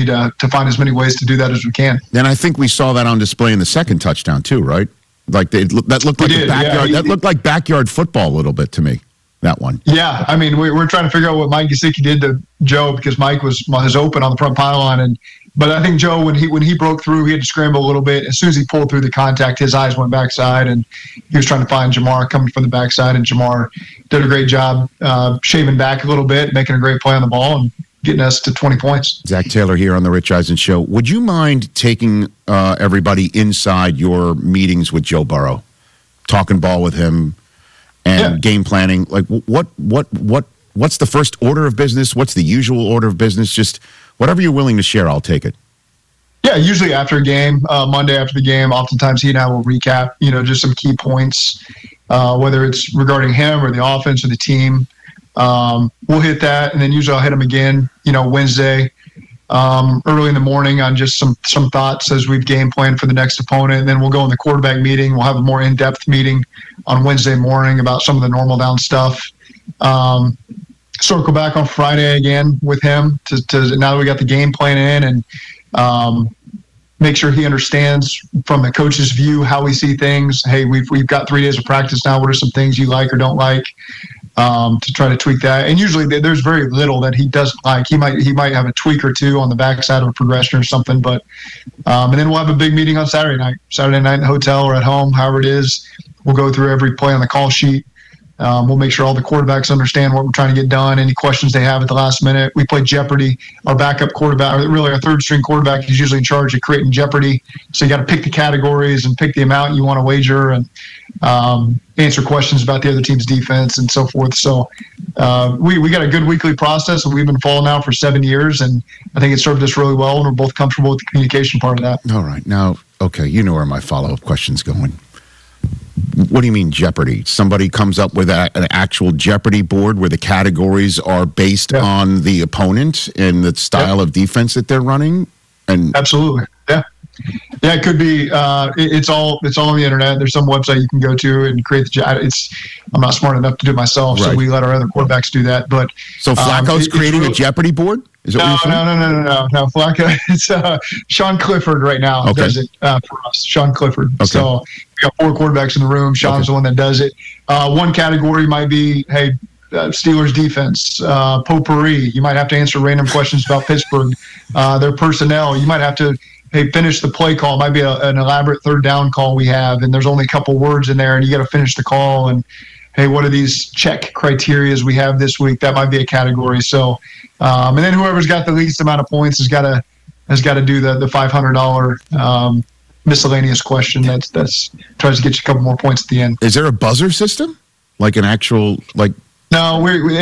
continue to find as many ways to do that as we can. And I think we saw that on display in the second touchdown too, right? Like that looked like a backyard. That looked like backyard football a little bit to me. That one. Yeah, I mean, we're trying to figure out what Mike Gesicki did to Joe because Mike was open on the front pylon, but I think Joe, when he broke through, he had to scramble a little bit. As soon as he pulled through the contact, his eyes went backside, and he was trying to find Jamar coming from the backside, and Jamar did a great job shaving back a little bit, making a great play on the ball, and getting us to 20 points. Zach Taylor here on the Rich Eisen Show. Would you mind taking everybody inside your meetings with Joe Burrow, talking ball with him, and game planning? Like what's the first order of business? What's the usual order of business? Just whatever you're willing to share, I'll take it. Yeah, usually after a game, Monday after the game, oftentimes he and I will recap, just some key points, whether it's regarding him or the offense or the team. We'll hit that, and then usually I'll hit him again, Wednesday, early in the morning on just some thoughts as we've game planned for the next opponent. And then we'll go in the quarterback meeting. We'll have a more in-depth meeting on Wednesday morning about some of the normal down stuff. Circle back on Friday again with him to now that we got the game plan in, and make sure he understands from the coach's view how we see things. Hey, we've got 3 days of practice now. What are some things you like or don't like? To try to tweak that. And usually there's very little that he doesn't like. He might have a tweak or two on the backside of a progression or something, but and then we'll have a big meeting on Saturday night in the hotel or at home, however it is. We'll go through every play on the call sheet. We'll make sure all the quarterbacks understand what we're trying to get done, any questions they have at the last minute. We play Jeopardy. Our backup quarterback, or really our third-string quarterback, is usually in charge of creating Jeopardy. So you got to pick the categories and pick the amount you want to wager and answer questions about the other team's defense and so forth. So we got a good weekly process, and we've been following now for 7 years, and I think it served us really well, and we're both comfortable with the communication part of that. All right. Now, okay, you know where my follow-up question's going. What do you mean Jeopardy? Somebody comes up with an actual Jeopardy board where the categories are based on the opponent and the style of defense that they're running? And absolutely, yeah. Yeah, it could be. It's all on the internet. There's some website you can go to and create the. I'm not smart enough to do it myself, so we let our other quarterbacks do that. But so Flacco's creating a Jeopardy board. Is that what you're saying? No. Flacco, it's Sean Clifford right now does it for us. Sean Clifford. Okay. So we got 4 quarterbacks in the room. Sean's the one that does it. One category might be, hey, Steelers defense, potpourri. You might have to answer random questions about Pittsburgh, their personnel. You might have to, hey, finish the play call. It might be an elaborate third down call we have, and there's only a couple words in there, and you got to finish the call. And hey, what are these check criterias we have this week? That might be a category. So, and then whoever's got the least amount of points has got to do the $500 miscellaneous question that tries to get you a couple more points at the end. Is there a buzzer system, like an actual like? No,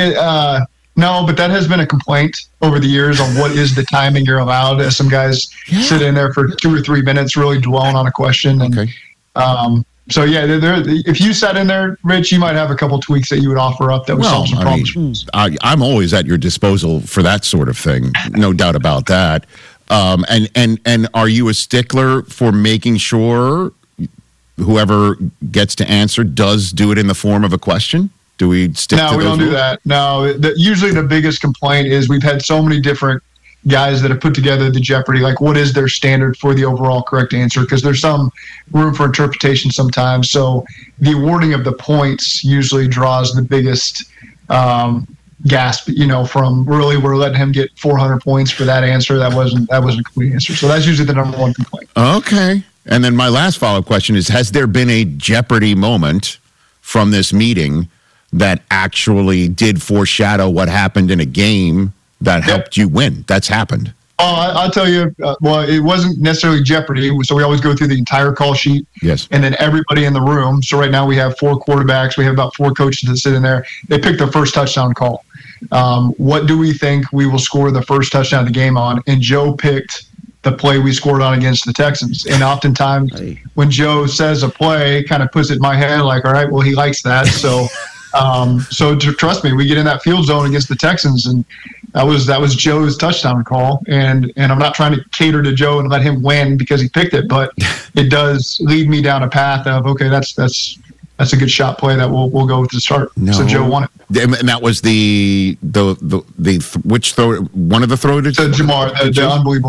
no, but that has been a complaint over the years on what is the timing you're allowed. As some guys sit in there for 2 or 3 minutes, really dwelling on a question. And, so yeah, if you sat in there, Rich, you might have a couple tweaks that you would offer up that would solve some problems. I'm always at your disposal for that sort of thing, no doubt about that. And are you a stickler for making sure whoever gets to answer does do it in the form of a question? Do we stick to those? No, we don't do that. No, usually the biggest complaint is we've had so many different guys that have put together the Jeopardy, like what is their standard for the overall correct answer? Because there's some room for interpretation sometimes. So the awarding of the points usually draws the biggest gasp, from really we're letting him get 400 points for that answer. That wasn't a complete answer. So that's usually the number one complaint. Okay. And then my last follow-up question is, has there been a Jeopardy moment from this meeting that actually did foreshadow what happened in a game that helped you win? That's happened. I'll tell you, it wasn't necessarily Jeopardy, so we always go through the entire call sheet. Yes. And then everybody in the room. So right now we have 4 quarterbacks. We have about 4 coaches that sit in there. They pick the first touchdown call. What do we think we will score the first touchdown of the game on? And Joe picked the play we scored on against the Texans. And oftentimes when Joe says a play, it kind of puts it in my head like, all right, well, he likes that. So trust me, we get in that field zone against the Texans, and that was Joe's touchdown call. And I'm not trying to cater to Joe and let him win because he picked it, but it does lead me down a path of, okay, that's a good shot play that we'll go with the start. No. So Joe won it. And that was the which throw, one of the throw to Jamar, the unbelievable